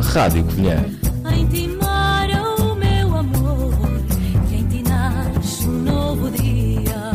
Rádio Covilhã. Em ti mora o meu amor, e em ti nasce um novo dia.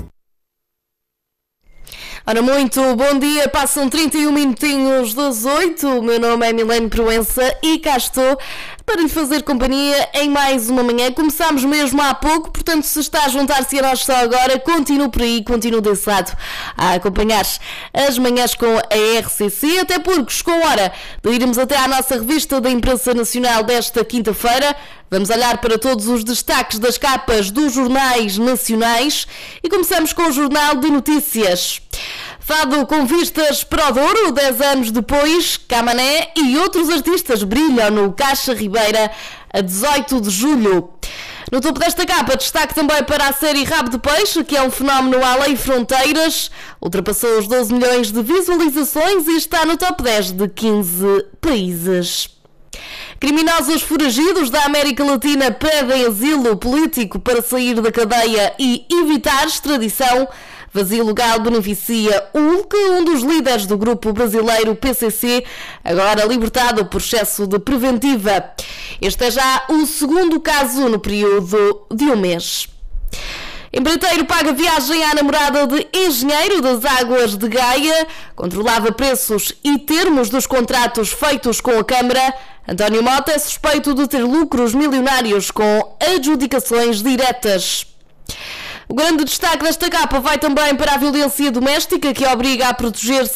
Ora, muito bom dia, passam 31 minutinhos das 8, o meu nome é Milene Proença e cá estou para lhe fazer companhia em mais uma manhã. Começámos mesmo há pouco, portanto, se está a juntar-se a nós só agora, continue por aí, continue desse lado a acompanhar as manhãs com a RCC, até porque chegou a hora de irmos até à nossa revista da imprensa nacional desta quinta-feira. Vamos olhar para todos os destaques das capas dos jornais nacionais e começamos com o Jornal de Notícias. Fado com vistas para o Douro, 10 anos depois, Camané e outros artistas brilham no Caixa Ribeira a 18 de julho. No topo desta capa, destaque também para a série Rabo de Peixe, que é um fenómeno além fronteiras, ultrapassou os 12 milhões de visualizações e está no top 10 de 15 países. Criminosos foragidos da América Latina pedem asilo político para sair da cadeia e evitar extradição. Vazio legal beneficia Hulk, um dos líderes do grupo brasileiro PCC, agora libertado por excesso de preventiva. Este é já o segundo caso no período de um mês. Empreiteiro paga viagem à namorada de engenheiro das Águas de Gaia, controlava preços e termos dos contratos feitos com a Câmara. António Mota é suspeito de ter lucros milionários com adjudicações diretas. O grande destaque desta capa vai também para a violência doméstica, que obriga a proteger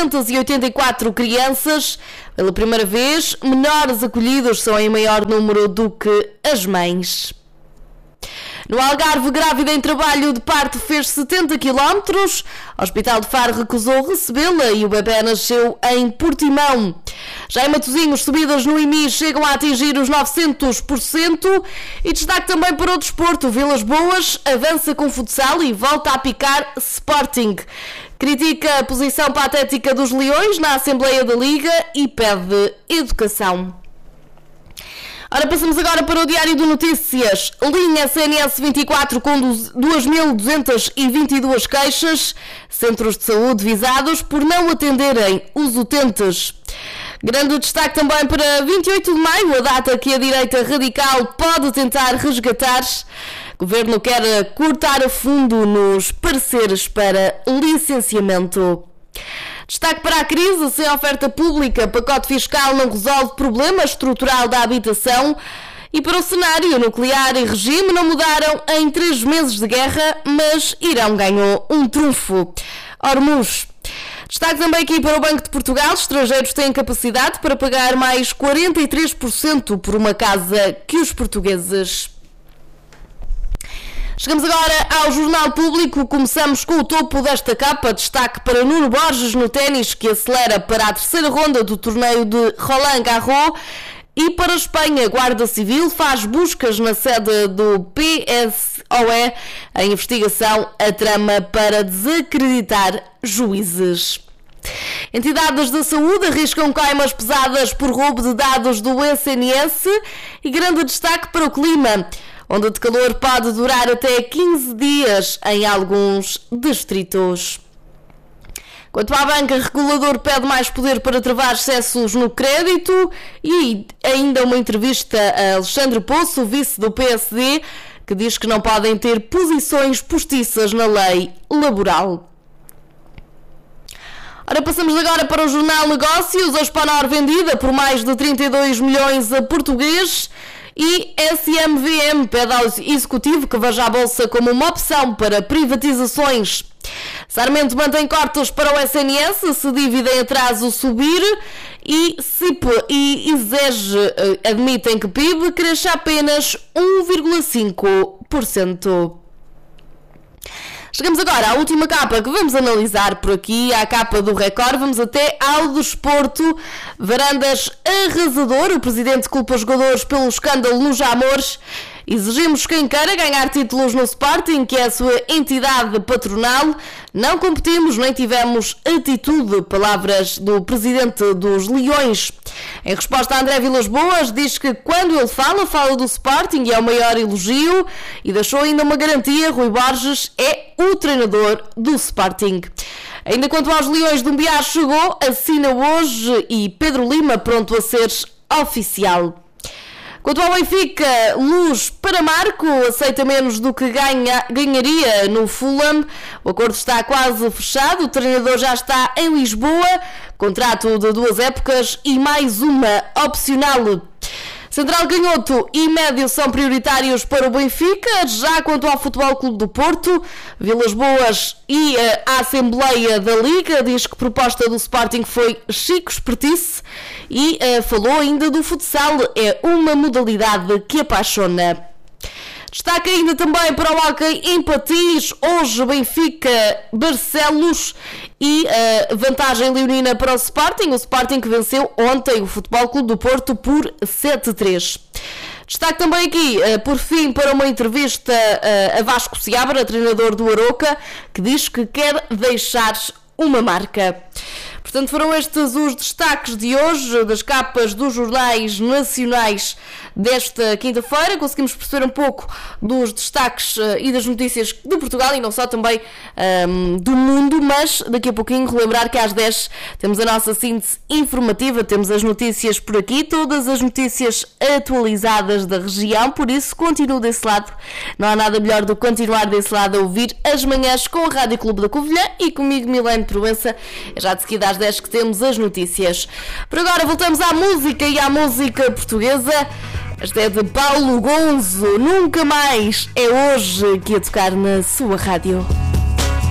684 crianças. Pela primeira vez, menores acolhidos são em maior número do que as mães. No Algarve, grávida em trabalho de parto fez 70 km. O Hospital de Faro recusou recebê-la e o bebê nasceu em Portimão. Já em Matosinhos, subidas no IMI chegam a atingir os 900%. E destaque também para o desporto. Vilas Boas avança com futsal e volta a picar Sporting. Critica a posição patética dos Leões na Assembleia da Liga e pede educação. Ora, passamos agora para o Diário de Notícias. Linha CNS 24 com 2.222 queixas. Centros de saúde visados por não atenderem os utentes. Grande destaque também para 28 de maio, a data que a direita radical pode tentar resgatar. O Governo quer cortar a fundo nos pareceres para licenciamento. Destaque para a crise, sem oferta pública, pacote fiscal não resolve problema estrutural da habitação. E para o cenário, nuclear e regime não mudaram em 3 meses de guerra, mas Irão ganhou um trunfo. Hormuz. Destaque também aqui para o Banco de Portugal, estrangeiros têm capacidade para pagar mais 43% por uma casa que os portugueses. Chegamos agora ao Jornal Público, começamos com o topo desta capa, destaque para Nuno Borges no ténis, que acelera para a terceira ronda do torneio de Roland Garros. E para a Espanha, Guarda Civil faz buscas na sede do PSOE em investigação a trama para desacreditar juízes. Entidades da saúde arriscam coimas pesadas por roubo de dados do SNS e grande destaque para o clima. Onda de calor pode durar até 15 dias em alguns distritos. Quanto à banca, regulador pede mais poder para travar excessos no crédito e ainda uma entrevista a Alexandre Poço, vice do PSD, que diz que não podem ter posições postiças na lei laboral. Ora, passamos agora para o Jornal Negócios. A Spanor vendida por mais de 32 milhões a português. E SMVM pede ao Executivo que veja a Bolsa como uma opção para privatizações. Sarmento mantém cortes para o SNS se dívida em atraso subir e CIP e ISEG admitem que PIB cresça apenas 1,5%. Chegamos agora à última capa que vamos analisar por aqui, à capa do Record. Vamos até ao desporto. Varandas arrasador. O presidente culpa os jogadores pelo escândalo nos Jamores. Exigimos quem queira ganhar títulos no Sporting, que é a sua entidade patronal. Não competimos, nem tivemos atitude. Palavras do presidente dos Leões. Em resposta a André Vilas Boas, diz que quando ele fala do Sporting e é o maior elogio. E deixou ainda uma garantia, Rui Borges é o treinador do Sporting. Ainda quanto aos Leões, Dumbiá chegou, assina hoje e Pedro Lima pronto a ser oficial. Quanto ao Benfica, Luz para Marco, aceita menos do que ganharia no Fulham. O acordo está quase fechado, o treinador já está em Lisboa, contrato de 2 épocas e mais uma opcional. Central canhoto e médio são prioritários para o Benfica. Já quanto ao Futebol Clube do Porto, Vilas Boas e a Assembleia da Liga diz que a proposta do Sporting foi chico espertice e falou ainda do futsal, é uma modalidade que apaixona. Destaca ainda também para o hóquei em patins, hoje Benfica, Barcelos e vantagem leonina para o Sporting que venceu ontem o Futebol Clube do Porto por 7-3. Destaque também aqui, por fim, para uma entrevista a Vasco Seabra, treinador do Aroca, que diz que quer deixar uma marca. Portanto, foram estes os destaques de hoje, das capas dos jornais nacionais desta quinta-feira. Conseguimos perceber um pouco dos destaques e das notícias de Portugal e não só, também do mundo, mas daqui a pouquinho relembrar que às 10 temos a nossa síntese informativa, temos as notícias por aqui, todas as notícias atualizadas da região, por isso continuo desse lado. Não há nada melhor do que continuar desse lado a ouvir as manhãs com a Rádio Clube da Covilhã e comigo, Milene Proença. É já de seguida às 10 que temos as notícias. Por agora voltamos à música e à música portuguesa. Esta é de Paulo Gonzo, Nunca Mais, é hoje que ia tocar na sua rádio.